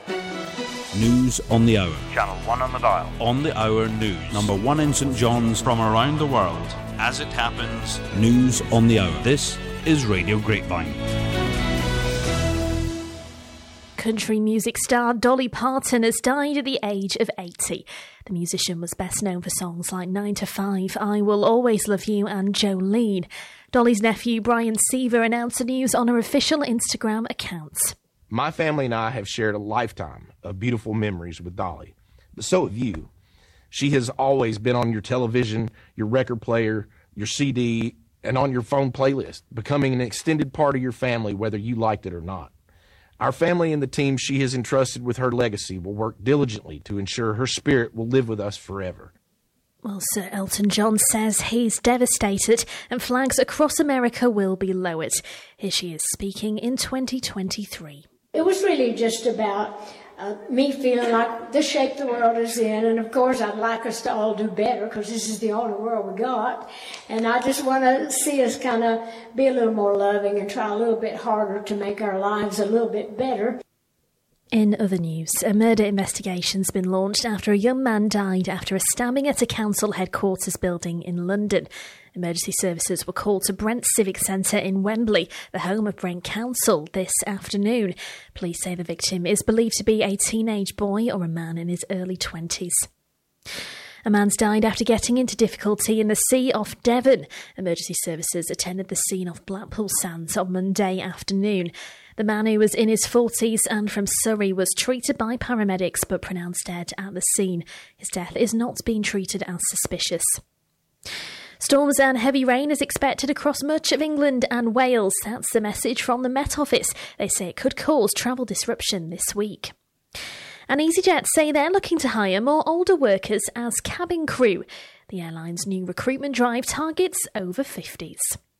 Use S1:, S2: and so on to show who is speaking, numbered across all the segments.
S1: News on the Hour.
S2: Channel 1 on the dial.
S1: On the Hour News. Number 1 in St John's.
S3: From around the world.
S1: As it happens. News on the Hour. This is Radio Grapevine.
S4: Country music star Dolly Parton has died at the age of 80. The musician was best known for songs like 9 to 5, I Will Always Love You and Jolene. Dolly's nephew Brian Seaver announced the news on her official Instagram account.
S5: My family and I have shared a lifetime of beautiful memories with Dolly, but so have you. She has always been on your television, your record player, your CD, and on your phone playlist, becoming an extended part of your family whether you liked it or not. Our family and the team she has entrusted with her legacy will work diligently to ensure her spirit will live with us forever.
S4: Well, Sir Elton John says he's devastated and flags across America will be lowered. Here she is speaking in 2023.
S6: It was really just about me feeling like the shape the world is in, and of course I'd like us to all do better because this is the only world we got, and I just want to see us kind of be a little more loving and try a little bit harder to make our lives a little bit better.
S4: In other news, a murder investigation's been launched after a young man died after a stabbing at a council headquarters building in London. Emergency services were called to Brent Civic Centre in Wembley, the home of Brent Council, this afternoon. Police say the victim is believed to be a teenage boy or a man in his early 20s. A man's died after getting into difficulty in the sea off Devon. Emergency services attended the scene off Blackpool Sands on Monday afternoon. The man, who was in his 40s and from Surrey, was treated by paramedics but pronounced dead at the scene. His death is not being treated as suspicious. Storms and heavy rain is expected across much of England and Wales. That's the message from the Met Office. They say it could cause travel disruption this week. And EasyJet say they're looking to hire more older workers as cabin crew. The airline's new recruitment drive targets over 50s.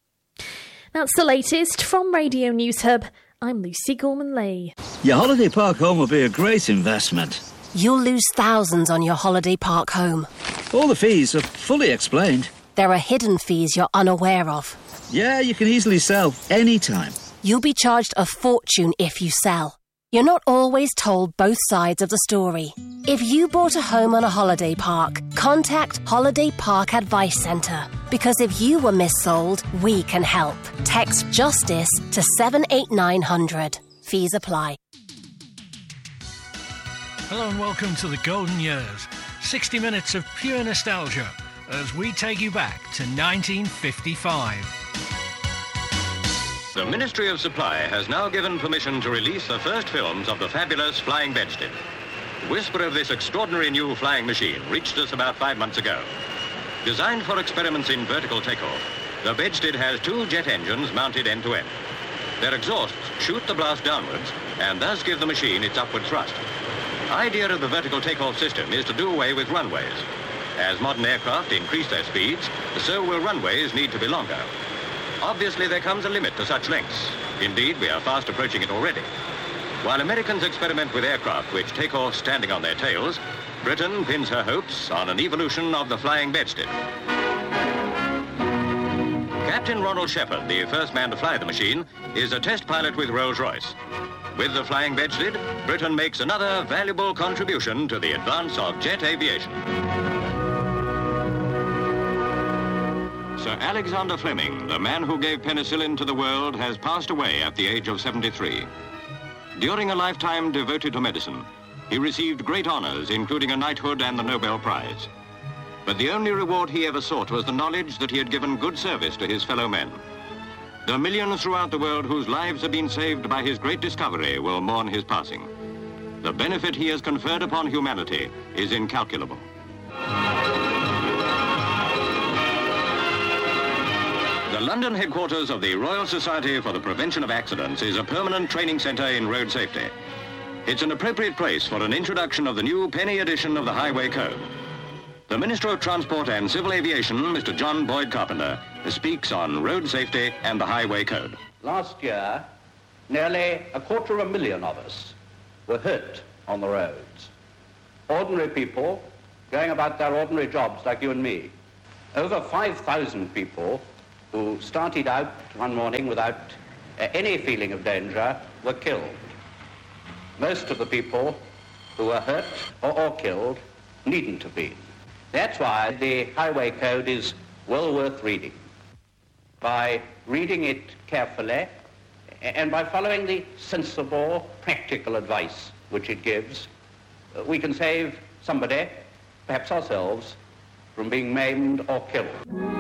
S4: That's the latest from Radio News Hub. I'm Lucy Gorman-Lee.
S7: Your holiday park home will be a great investment.
S8: You'll lose thousands on your holiday park home.
S7: All the fees are fully explained.
S8: There are hidden fees you're unaware of.
S7: Yeah, you can easily sell anytime.
S8: You'll be charged a fortune if you sell. You're not always told both sides of the story. If you bought a home on a holiday park, contact Holiday Park Advice Centre. Because if you were missold, we can help. Text JUSTICE to 78900. Fees apply.
S9: Hello and welcome to the Golden Years. 60 minutes of pure nostalgia as we take you back to 1955.
S10: The Ministry of Supply has now given permission to release the first films of the fabulous Flying Bedstead. The whisper of this extraordinary new flying machine reached us about 5 months ago. Designed for experiments in vertical takeoff, the Bedstead has 2 jet engines mounted end-to-end. Their exhausts shoot the blast downwards and thus give the machine its upward thrust. The idea of the vertical takeoff system is to do away with runways. As modern aircraft increase their speeds, so will runways need to be longer. Obviously, there comes a limit to such lengths. Indeed, we are fast approaching it already. While Americans experiment with aircraft which take off standing on their tails, Britain pins her hopes on an evolution of the Flying Bedstead. Captain Ronald Shepard, the first man to fly the machine, is a test pilot with Rolls-Royce. With the Flying Bedstead, Britain makes another valuable contribution to the advance of jet aviation. Sir Alexander Fleming, the man who gave penicillin to the world, has passed away at the age of 73. During a lifetime devoted to medicine, he received great honors, including a knighthood and the Nobel Prize. But the only reward he ever sought was the knowledge that he had given good service to his fellow men. The millions throughout the world whose lives have been saved by his great discovery will mourn his passing. The benefit he has conferred upon humanity is incalculable. The London headquarters of the Royal Society for the Prevention of Accidents is a permanent training centre in road safety. It's an appropriate place for an introduction of the new penny edition of the Highway Code. The Minister of Transport and Civil Aviation, Mr. John Boyd Carpenter, speaks on road safety and the Highway Code.
S11: Last year, nearly 250,000 of us were hurt on the roads. Ordinary people going about their ordinary jobs like you and me. Over 5,000 people who started out one morning without any feeling of danger were killed. most of the people who were hurt or killed needn't have been. That's why the Highway Code is well worth reading. By reading it carefully and by following the sensible, practical advice which it gives, we can save somebody, perhaps ourselves, from being maimed or killed.